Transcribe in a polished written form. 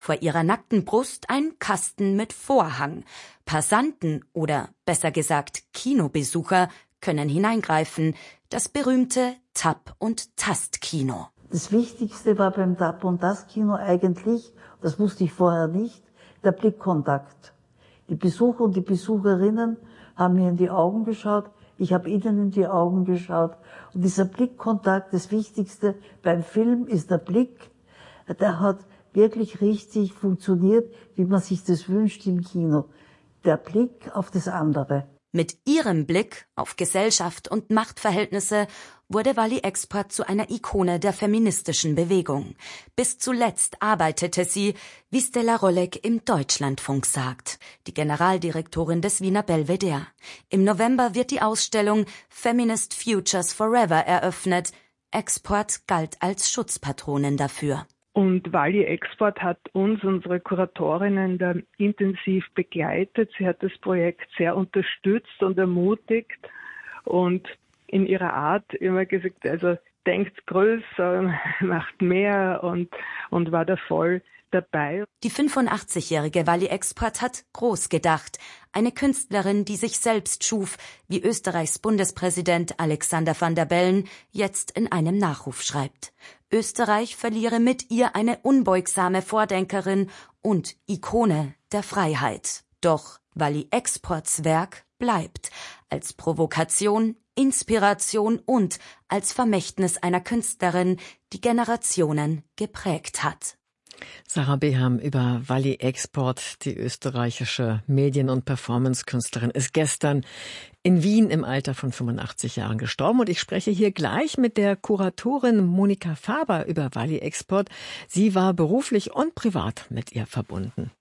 Vor ihrer nackten Brust ein Kasten mit Vorhang. Passanten oder besser gesagt Kinobesucher können hineingreifen. Das berühmte Tap- und Tastkino. Das Wichtigste war beim Tap- und Tastkino eigentlich, das wusste ich vorher nicht, der Blickkontakt. Die Besucher und die Besucherinnen haben mir in die Augen geschaut, ich habe ihnen in die Augen geschaut. Und dieser Blickkontakt, das Wichtigste beim Film ist der Blick, der hat wirklich richtig funktioniert, wie man sich das wünscht im Kino. Der Blick auf das andere. Mit ihrem Blick auf Gesellschaft und Machtverhältnisse wurde Wally Expert zu einer Ikone der feministischen Bewegung. Bis zuletzt arbeitete sie, wie Stella Rolleck im Deutschlandfunk sagt, die Generaldirektorin des Wiener Belvedere. Im November wird die Ausstellung Feminist Futures Forever eröffnet. Expert galt als Schutzpatronin dafür. Und Wally Expert hat uns, unsere Kuratorinnen, da intensiv begleitet. Sie hat das Projekt sehr unterstützt und ermutigt und in ihrer Art immer gesagt, also denkt größer, macht mehr und war da voll dabei. Die 85-jährige Wally Expert hat groß gedacht. Eine Künstlerin, die sich selbst schuf, wie Österreichs Bundespräsident Alexander Van der Bellen jetzt in einem Nachruf schreibt. Österreich verliere mit ihr eine unbeugsame Vordenkerin und Ikone der Freiheit. Doch Wally Experts Werk bleibt als Provokation, Inspiration und als Vermächtnis einer Künstlerin, die Generationen geprägt hat. Sarah Beham über Wally Expert, die österreichische Medien- und Performance-Künstlerin, ist gestern in Wien im Alter von 85 Jahren gestorben. Und ich spreche hier gleich mit der Kuratorin Monika Faber über Wally Expert. Sie war beruflich und privat mit ihr verbunden.